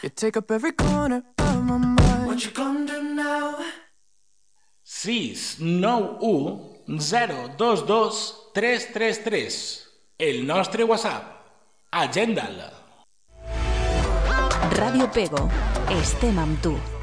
You take up every corner of my mind. What you gonna do now? 691-022-333. El nostre WhatsApp. Agenda'l. Ràdio Pego. Estem amb tu.